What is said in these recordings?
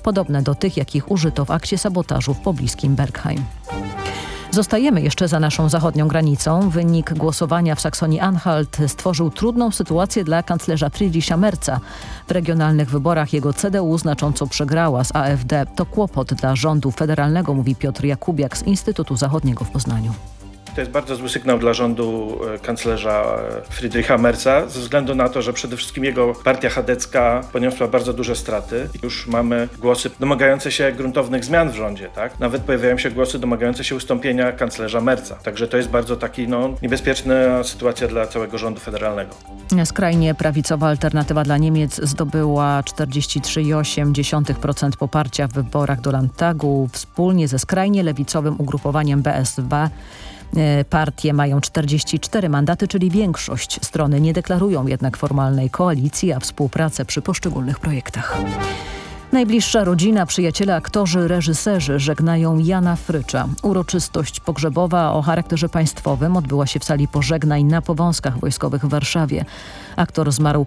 podobne do tych, jakich użyto w akcie sabotażu w pobliskim Bergheim. Zostajemy jeszcze za naszą zachodnią granicą. Wynik głosowania w Saksonii-Anhalt stworzył trudną sytuację dla kanclerza Friedricha Merza. W regionalnych wyborach jego CDU znacząco przegrała z AfD. To kłopot dla rządu federalnego, mówi Piotr Jakubiak z Instytutu Zachodniego w Poznaniu. To jest bardzo zły sygnał dla rządu kanclerza Friedricha Merza ze względu na to, że przede wszystkim jego partia chadecka poniosła bardzo duże straty. Już mamy głosy domagające się gruntownych zmian w rządzie, tak? Nawet pojawiają się głosy domagające się ustąpienia kanclerza Merza. Także to jest bardzo taki niebezpieczna sytuacja dla całego rządu federalnego. Skrajnie prawicowa Alternatywa dla Niemiec zdobyła 43,8% poparcia w wyborach do Landtagu. Wspólnie ze skrajnie lewicowym ugrupowaniem BSW partie mają 44 mandaty, czyli większość. Strony nie deklarują jednak formalnej koalicji, a współpracę przy poszczególnych projektach. Najbliższa rodzina, przyjaciele, aktorzy, reżyserzy żegnają Jana Frycza. Uroczystość pogrzebowa o charakterze państwowym odbyła się w sali pożegnań na Powązkach Wojskowych w Warszawie. Aktor zmarł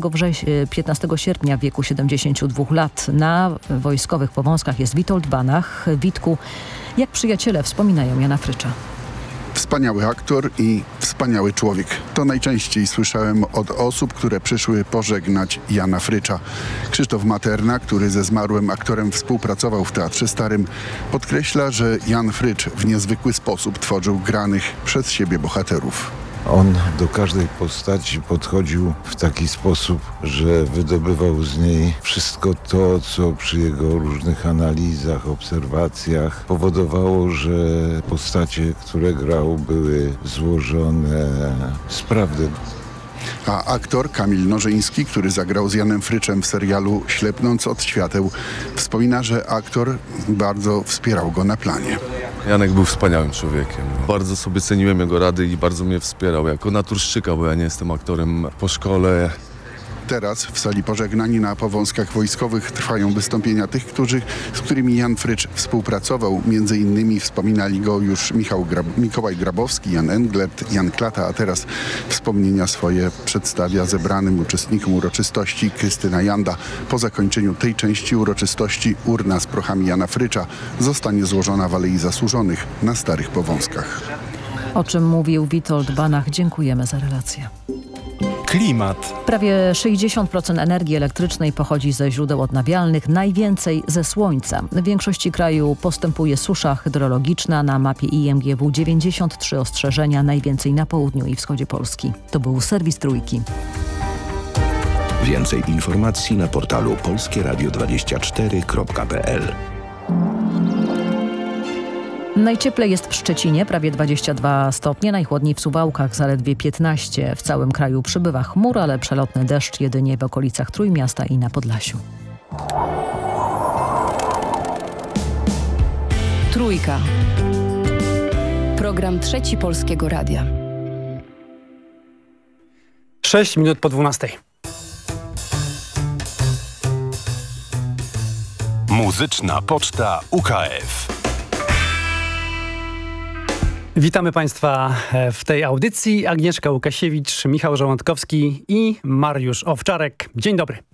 15 sierpnia w wieku 72 lat. Na Wojskowych Powązkach jest Witold Banach. Witku, jak przyjaciele wspominają Jana Frycza? Wspaniały aktor i wspaniały człowiek. To najczęściej słyszałem od osób, które przyszły pożegnać Jana Frycza. Krzysztof Materna, który ze zmarłym aktorem współpracował w Teatrze Starym, podkreśla, że Jan Frycz w niezwykły sposób tworzył granych przez siebie bohaterów. On do każdej postaci podchodził w taki sposób, że wydobywał z niej wszystko to, co przy jego różnych analizach, obserwacjach powodowało, że postacie, które grał, były złożone z prawdy. A aktor Kamil Nożyński, który zagrał z Janem Fryczem w serialu Ślepnąc od świateł, wspomina, że aktor bardzo wspierał go na planie. Janek był wspaniałym człowiekiem. Bardzo sobie ceniłem jego rady i bardzo mnie wspierał jako naturszczyka, bo ja nie jestem aktorem po szkole. Teraz w sali pożegnań na Powązkach Wojskowych trwają wystąpienia tych, z którymi Jan Frycz współpracował. Między innymi wspominali go już Mikołaj Grabowski, Jan Englert, Jan Klata, a teraz wspomnienia swoje przedstawia zebranym uczestnikom uroczystości Krystyna Janda. Po zakończeniu tej części uroczystości urna z prochami Jana Frycza zostanie złożona w Alei Zasłużonych na Starych Powązkach. O czym mówił Witold Banach. Dziękujemy za relację. Klimat. Prawie 60% energii elektrycznej pochodzi ze źródeł odnawialnych, najwięcej ze słońca. W większości kraju postępuje susza hydrologiczna. Na mapie IMGW 93 ostrzeżenia, najwięcej na południu i wschodzie Polski. To był serwis Trójki. Więcej informacji na portalu polskieradio24.pl. Najcieplej jest w Szczecinie, prawie 22 stopnie, najchłodniej w Suwałkach, zaledwie 15. W całym kraju przybywa chmur, ale przelotny deszcz jedynie w okolicach Trójmiasta i na Podlasiu. Trójka. Program Trzeci Polskiego Radia. 6 minut po 12. Muzyczna Poczta UKF. Witamy Państwa w tej audycji. Agnieszka Łukasiewicz, Michał Żołądkowski i Mariusz Owczarek. Dzień dobry.